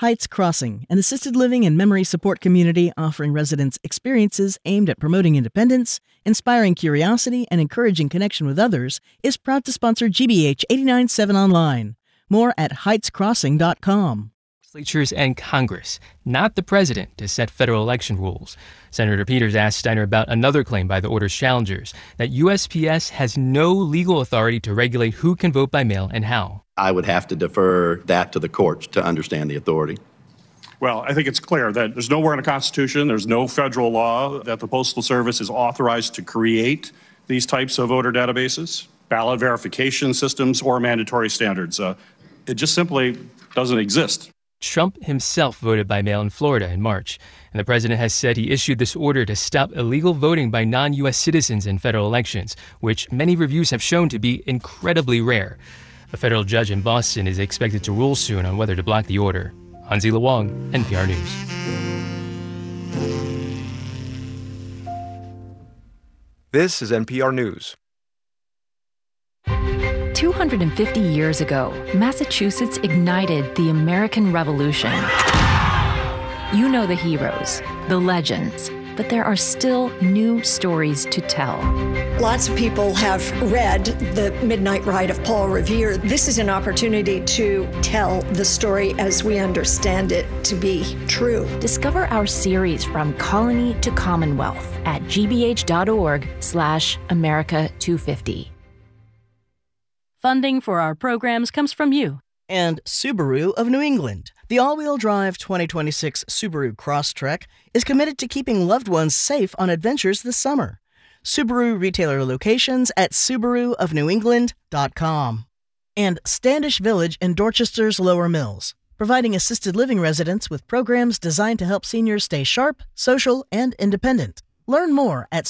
Heights Crossing, an assisted living and memory support community offering residents experiences aimed at promoting independence, inspiring curiosity, and encouraging connection with others, is proud to sponsor GBH 89.7 Online. More at heightscrossing.com. Legislatures and Congress, not the president, to set federal election rules. Senator Peters asked Steiner about another claim by the order's challengers, that USPS has no legal authority to regulate who can vote by mail and how. I would have to defer that to the courts to understand the authority. Well, I think it's clear that there's nowhere in the Constitution, there's no federal law that the Postal Service is authorized to create these types of voter databases, ballot verification systems, or mandatory standards. It just simply doesn't exist. Trump himself voted by mail in Florida in March, and the president has said he issued this order to stop illegal voting by non-U.S. citizens in federal elections, which many reviews have shown to be incredibly rare. A federal judge in Boston is expected to rule soon on whether to block the order. Hansi Lawang, NPR News. This is NPR News. 250 years ago, Massachusetts ignited the American Revolution. You know the heroes, the legends, but there are still new stories to tell. Lots of people have read The Midnight Ride of Paul Revere. This is an opportunity to tell the story as we understand it to be true. Discover our series From Colony to Commonwealth at gbh.org/America250. Funding for our programs comes from you. And Subaru of New England. The all-wheel drive 2026 Subaru Crosstrek is committed to keeping loved ones safe on adventures this summer. Subaru retailer locations at subaruofnewengland.com. And Standish Village in Dorchester's Lower Mills, providing assisted living residents with programs designed to help seniors stay sharp, social, and independent. Learn more at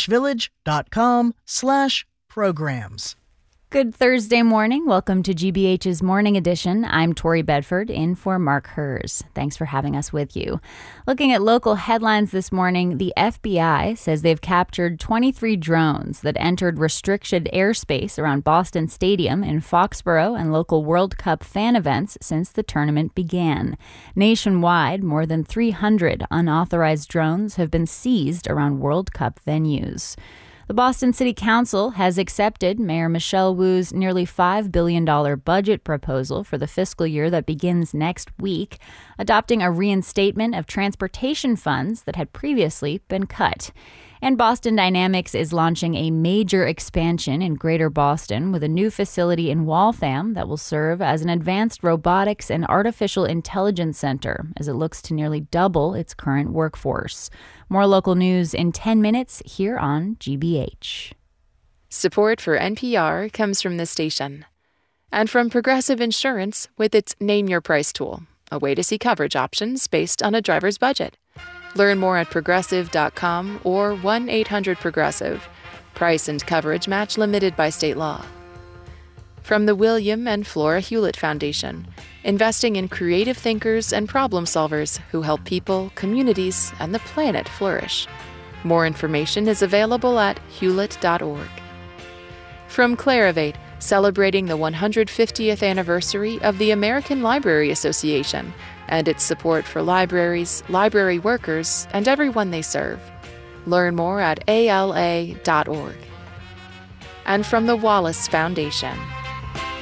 standishvillage.com/programs. Good Thursday morning. Welcome to GBH's Morning Edition. I'm Tori Bedford, in for Mark Hers. Thanks for having us with you. Looking at local headlines this morning, the FBI says they've captured 23 drones that entered restricted airspace around Boston Stadium in Foxborough and local World Cup fan events since the tournament began. Nationwide, more than 300 unauthorized drones have been seized around World Cup venues. The Boston City Council has accepted Mayor Michelle Wu's nearly $5 billion budget proposal for the fiscal year that begins next week, adopting a reinstatement of transportation funds that had previously been cut. And Boston Dynamics is launching a major expansion in Greater Boston with a new facility in Waltham that will serve as an advanced robotics and artificial intelligence center as it looks to nearly double its current workforce. More local news in 10 minutes here on GBH. Support for NPR comes from this station and from Progressive Insurance with its Name Your Price tool, a way to see coverage options based on a driver's budget. Learn more at progressive.com or 1-800-PROGRESSIVE. Price and coverage match limited by state law. From the William and Flora Hewlett Foundation, investing in creative thinkers and problem solvers who help people, communities, and the planet flourish. More information is available at hewlett.org. From Clarivate, celebrating the 150th anniversary of the American Library Association and its support for libraries, library workers, and everyone they serve. Learn more at ala.org. And from the Wallace Foundation,